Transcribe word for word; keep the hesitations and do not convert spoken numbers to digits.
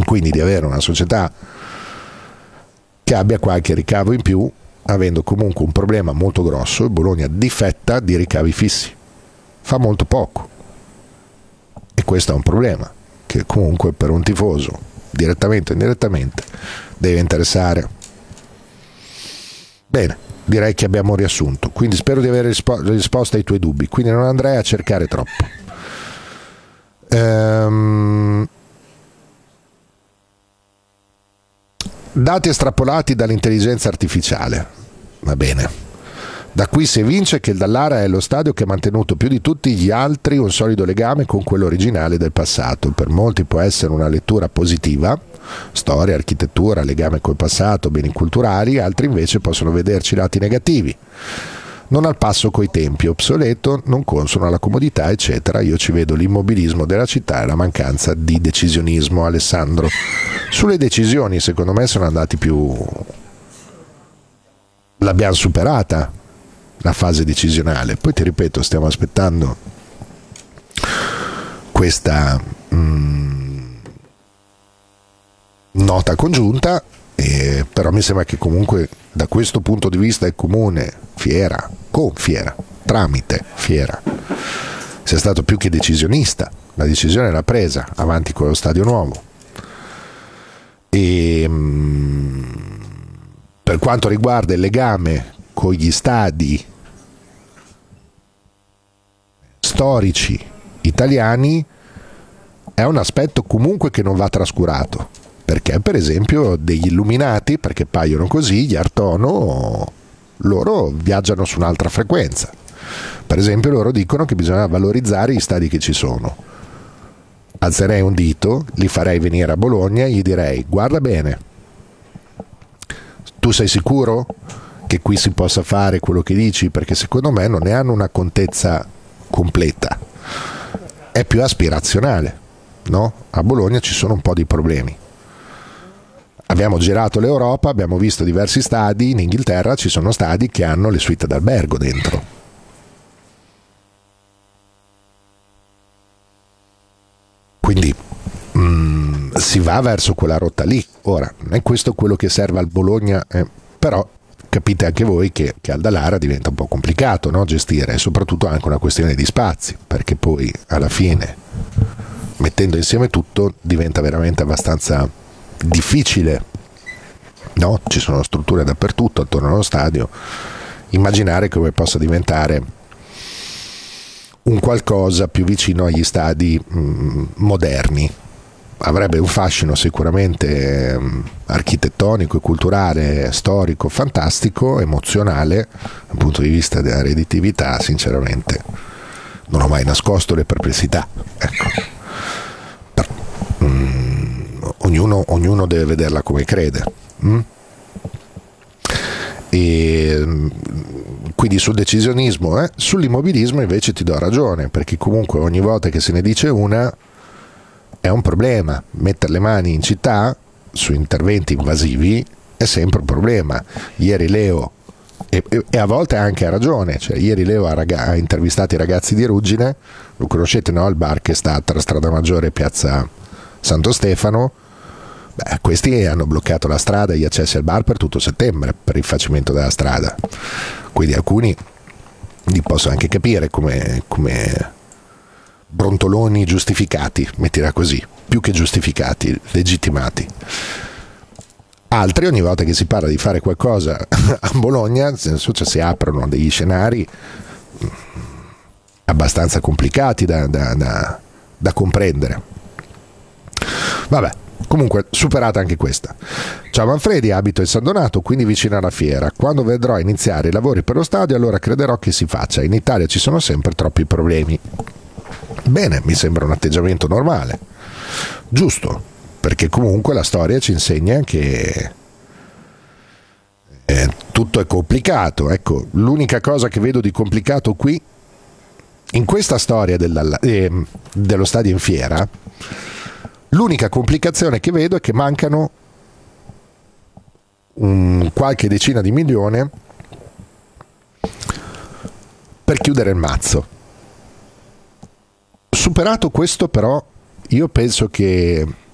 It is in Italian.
quindi di avere una società che abbia qualche ricavo in più, avendo comunque un problema molto grosso. Il Bologna difetta di ricavi fissi, fa molto poco, e questo è un problema che comunque per un tifoso, direttamente o indirettamente, deve interessare. Bene, direi che abbiamo riassunto, quindi spero di aver rispo- risposto ai tuoi dubbi, quindi non andrei a cercare troppo. Ehm... Dati estrapolati dall'intelligenza artificiale. Va bene. Da qui si evince che il Dallara è lo stadio che ha mantenuto più di tutti gli altri un solido legame con quello originale del passato. Per molti può essere una lettura positiva, storia, architettura, legame col passato, beni culturali, altri invece possono vederci lati negativi. Non al passo coi tempi, obsoleto, non consono alla comodità, eccetera. Io ci vedo l'immobilismo della città e la mancanza di decisionismo. Alessandro, sulle decisioni secondo me sono andati più... l'abbiamo superata la fase decisionale, poi ti ripeto, stiamo aspettando questa mh, nota congiunta, eh, però mi sembra che comunque da questo punto di vista il comune, Fiera, con Fiera, tramite Fiera, sia stato più che decisionista. La decisione l'ha presa avanti con lo stadio nuovo. E mh, per quanto riguarda il legame con gli stadi storici italiani, è un aspetto comunque che non va trascurato, perché per esempio degli illuminati, perché paiono così, gli Artono, loro viaggiano su un'altra frequenza. Per esempio loro dicono che bisogna valorizzare gli stadi che ci sono. Alzerei un dito, li farei venire a Bologna e gli direi: guarda bene, tu sei sicuro che qui si possa fare quello che dici? Perché secondo me non ne hanno una contezza completa, è più aspirazionale, no? A Bologna ci sono un po' di problemi. Abbiamo girato l'Europa, abbiamo visto diversi stadi, in Inghilterra ci sono stadi che hanno le suite d'albergo dentro. Quindi mh, si va verso quella rotta lì. Ora, non è questo quello che serve al Bologna, eh, però capite anche voi che, che al Dallara diventa un po' complicato, no? Gestire, e soprattutto anche una questione di spazi, perché poi alla fine, mettendo insieme tutto, diventa veramente abbastanza difficile, no? Ci sono strutture dappertutto attorno allo stadio. Immaginare come possa diventare un qualcosa più vicino agli stadi mh, moderni avrebbe un fascino sicuramente mh, architettonico e culturale, storico, fantastico, emozionale. Dal punto di vista della redditività, sinceramente non ho mai nascosto le perplessità, ecco. Però, mh, ognuno, ognuno deve vederla come crede, mh? E quindi sul decisionismo, eh? Sull'immobilismo invece ti do ragione, perché comunque ogni volta che se ne dice una è un problema. Mettere le mani in città su interventi invasivi è sempre un problema. Ieri Leo, e, e a volte anche ha ragione, cioè ieri Leo ha, raga- ha intervistato i ragazzi di Ruggine, lo conoscete, no? Il bar che sta tra Strada Maggiore e Piazza Santo Stefano. Beh, questi hanno bloccato la strada e gli accessi al bar per tutto settembre per il facimento della strada, quindi alcuni li posso anche capire come, come brontoloni giustificati, mettila così, più che giustificati, legittimati. Altri, ogni volta che si parla di fare qualcosa a Bologna, nel senso, cioè, si aprono degli scenari abbastanza complicati da, da, da, da comprendere. Vabbè, comunque superata anche questa. Ciao Manfredi, abito in San Donato, quindi vicino alla fiera. Quando vedrò iniziare i lavori per lo stadio, allora crederò che si faccia. In Italia ci sono sempre troppi problemi. Bene, mi sembra un atteggiamento normale, giusto, perché comunque la storia ci insegna che eh, tutto è complicato. Ecco, l'unica cosa che vedo di complicato qui, in questa storia del, eh, dello stadio in fiera, l'unica complicazione che vedo è che mancano un qualche decina di milioni per chiudere il mazzo. Superato questo, però, io penso che